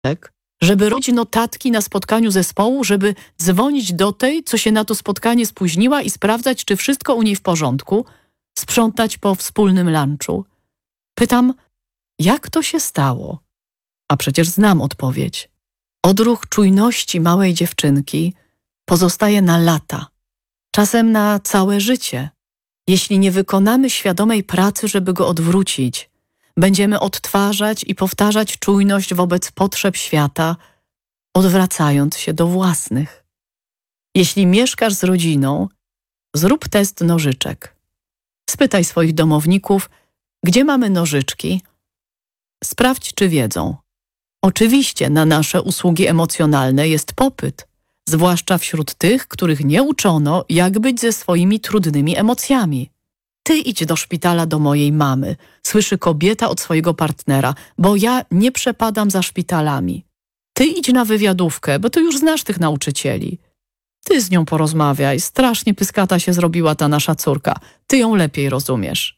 żeby robić notatki na spotkaniu zespołu, żeby dzwonić do tej, co się na to spotkanie spóźniła i sprawdzać, czy wszystko u niej w porządku, sprzątać po wspólnym lunchu. Pytam, jak to się stało? A przecież znam odpowiedź. Odruch czujności małej dziewczynki pozostaje na lata, czasem na całe życie. Jeśli nie wykonamy świadomej pracy, żeby go odwrócić, będziemy odtwarzać i powtarzać czujność wobec potrzeb świata, odwracając się do własnych. Jeśli mieszkasz z rodziną, zrób test nożyczek. Spytaj swoich domowników, gdzie mamy nożyczki. Sprawdź, czy wiedzą. Oczywiście na nasze usługi emocjonalne jest popyt, zwłaszcza wśród tych, których nie uczono, jak być ze swoimi trudnymi emocjami. Ty idź do szpitala do mojej mamy, słyszy kobieta od swojego partnera, bo ja nie przepadam za szpitalami. Ty idź na wywiadówkę, bo ty już znasz tych nauczycieli. Ty z nią porozmawiaj, strasznie pyskata się zrobiła ta nasza córka, ty ją lepiej rozumiesz.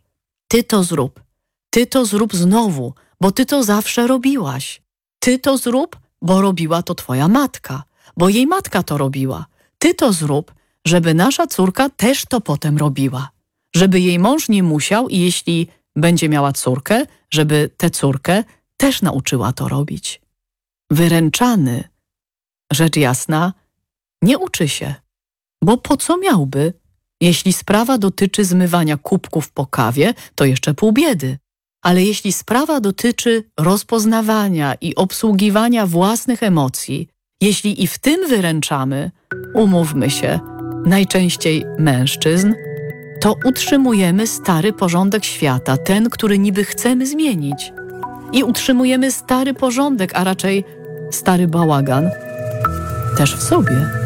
Ty to zrób znowu, bo ty to zawsze robiłaś. Ty to zrób, bo robiła to twoja matka, bo jej matka to robiła. Ty to zrób, żeby nasza córka też to potem robiła. Żeby jej mąż nie musiał i jeśli będzie miała córkę, żeby tę córkę też nauczyła to robić. Wyręczany, rzecz jasna, nie uczy się, bo po co miałby? Jeśli sprawa dotyczy zmywania kubków po kawie, to jeszcze pół biedy. Ale jeśli sprawa dotyczy rozpoznawania i obsługiwania własnych emocji, jeśli i w tym wyręczamy, umówmy się, najczęściej mężczyzn, to utrzymujemy stary porządek świata, ten, który niby chcemy zmienić. I utrzymujemy stary porządek, a raczej stary bałagan, też w sobie.